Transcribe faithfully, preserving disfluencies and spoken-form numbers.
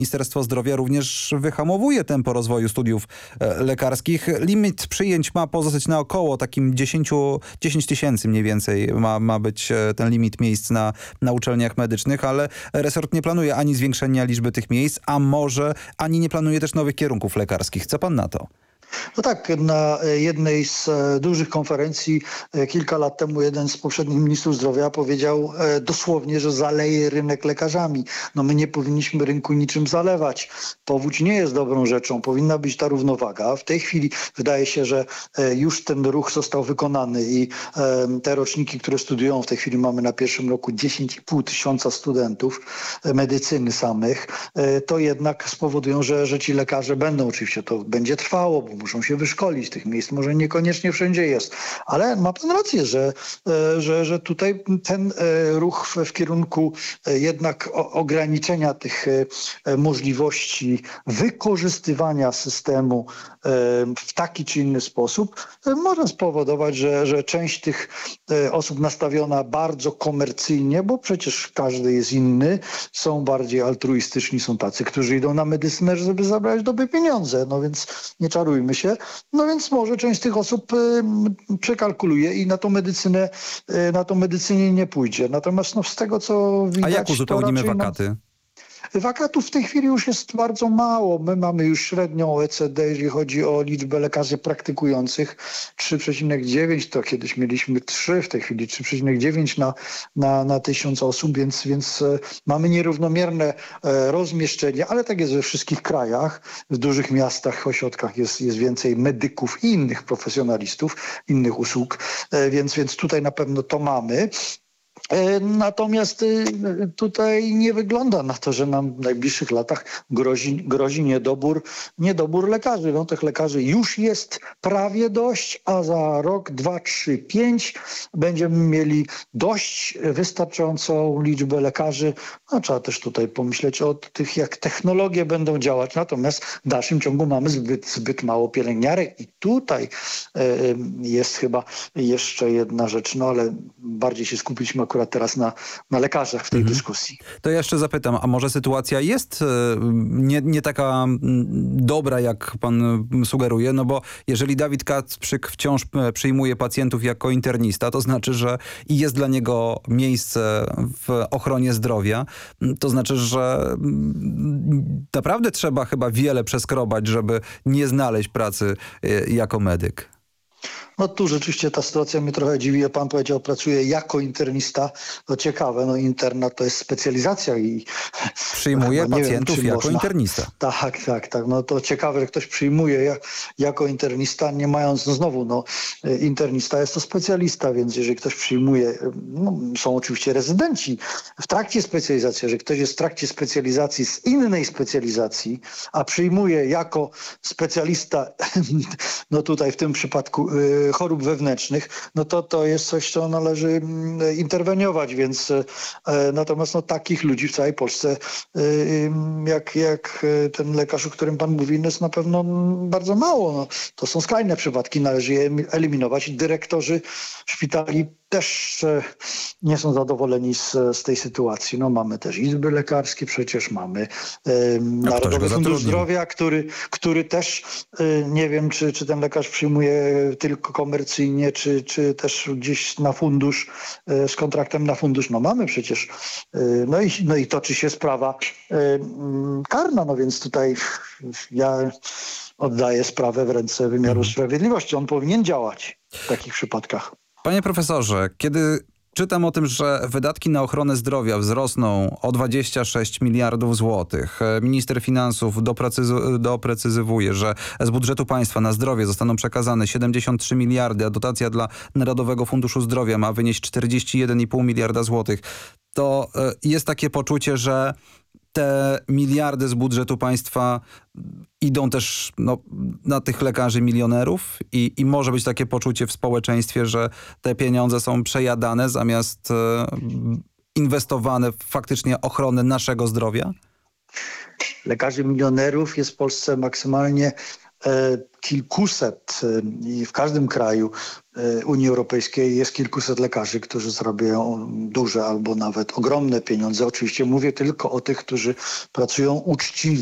Ministerstwo Zdrowia również wyhamowuje tempo rozwoju studiów e, lekarskich. Limit przyjęć ma pozostać na około takim dziesięć tysięcy mniej więcej ma, ma być e, ten limit miejsc na, na uczelniach medycznych, ale resort nie planuje ani zwiększenia liczby tych miejsc, a może ani nie planuje też nowych kierunków lekarskich. Co pan na to? No tak, na jednej z dużych konferencji kilka lat temu jeden z poprzednich ministrów zdrowia powiedział dosłownie, że zaleje rynek lekarzami. No my nie powinniśmy rynku niczym zalewać. Powódź nie jest dobrą rzeczą. Powinna być ta równowaga. W tej chwili wydaje się, że już ten ruch został wykonany i te roczniki, które studiują, w tej chwili mamy na pierwszym roku dziesięć i pół tysiąca studentów medycyny samych, to jednak spowodują, że, że ci lekarze będą, oczywiście to będzie trwało, bo muszą się wyszkolić. Tych miejsc może niekoniecznie wszędzie jest. Ale ma pan rację, że, że, że tutaj ten ruch w, w kierunku jednak ograniczenia tych możliwości wykorzystywania systemu w taki czy inny sposób może spowodować, że, że część tych osób nastawiona bardzo komercyjnie, bo przecież każdy jest inny, są bardziej altruistyczni, są tacy, którzy idą na medycynę, żeby zabrać dobre pieniądze. No więc nie czarujmy się. No więc może część z tych osób y, przekalkuluje i na tą medycynę, y, na tą medycynie nie pójdzie. Natomiast no, z tego, co widać... A jak uzupełnimy raczej, wakaty? No, wakatów w tej chwili już jest bardzo mało. My mamy już średnią O E C D, jeżeli chodzi o liczbę lekarzy praktykujących. trzy przecinek dziewięć, to kiedyś mieliśmy trzy, w tej chwili trzy przecinek dziewięć na, na, na tysiąc osób, więc, więc e, mamy nierównomierne e, rozmieszczenie, ale tak jest we wszystkich krajach. W dużych miastach, ośrodkach jest, jest więcej medyków i innych profesjonalistów, innych usług, e, więc, więc tutaj na pewno to mamy. Natomiast tutaj nie wygląda na to, że nam w najbliższych latach grozi, grozi niedobór, niedobór lekarzy. No, tych lekarzy już jest prawie dość, a za rok, dwa, trzy, pięć będziemy mieli dość wystarczającą liczbę lekarzy. No, trzeba też tutaj pomyśleć o tych, jak technologie będą działać. Natomiast w dalszym ciągu mamy zbyt, zbyt mało pielęgniarek i tutaj y, jest chyba jeszcze jedna rzecz, no ale bardziej się skupiliśmy akurat teraz na, na lekarzach w tej mhm. dyskusji. To ja jeszcze zapytam, a może sytuacja jest nie, nie taka dobra, jak pan sugeruje? No bo jeżeli Dawid Kacprzyk wciąż przyjmuje pacjentów jako internista, to znaczy, że i jest dla niego miejsce w ochronie zdrowia, to znaczy, że naprawdę trzeba chyba wiele przeskrobać, żeby nie znaleźć pracy jako medyk. No tu rzeczywiście ta sytuacja mnie trochę dziwi. Pan powiedział, pracuje jako internista. To ciekawe, no internat to jest specjalizacja i przyjmuje no, pacjentów wiem, jako można. Internista. Tak, tak, tak. No to ciekawe, że ktoś przyjmuje jak, jako internista, nie mając, no znowu, no internista jest to specjalista, więc jeżeli ktoś przyjmuje, no, są oczywiście rezydenci w trakcie specjalizacji, jeżeli ktoś jest w trakcie specjalizacji z innej specjalizacji, a przyjmuje jako specjalista, no tutaj w tym przypadku chorób wewnętrznych, no to to jest coś, co należy interweniować, więc e, natomiast no, takich ludzi w całej Polsce e, jak, jak ten lekarz, o którym pan mówi, no, jest na pewno bardzo mało. No, to są skrajne przypadki, należy je eliminować. Dyrektorzy szpitali też e, nie są zadowoleni z, z tej sytuacji. No, mamy też izby lekarskie, przecież mamy e, Narodowy Fundusz Zdrowia, który, który też e, nie wiem, czy, czy ten lekarz przyjmuje tylko komercyjnie, czy, czy też gdzieś na fundusz, e, z kontraktem na fundusz. No mamy przecież. E, no, i, no i toczy się sprawa e, karna, no więc tutaj ja oddaję sprawę w ręce wymiaru sprawiedliwości. On powinien działać w takich przypadkach. Panie profesorze, kiedy czytam o tym, że wydatki na ochronę zdrowia wzrosną o dwadzieścia sześć miliardów złotych, minister finansów doprecyz- doprecyzowuje, że z budżetu państwa na zdrowie zostaną przekazane siedemdziesiąt trzy miliardy, a dotacja dla Narodowego Funduszu Zdrowia ma wynieść czterdzieści jeden i pół miliarda złotych, to jest takie poczucie, że te miliardy z budżetu państwa idą też no, na tych lekarzy milionerów i, i może być takie poczucie w społeczeństwie, że te pieniądze są przejadane zamiast e, inwestowane w faktycznie ochronę naszego zdrowia? Lekarzy milionerów jest w Polsce maksymalnie kilkuset i w każdym kraju Unii Europejskiej jest kilkuset lekarzy, którzy zarabiają duże albo nawet ogromne pieniądze. Oczywiście mówię tylko o tych, którzy pracują uczciwie.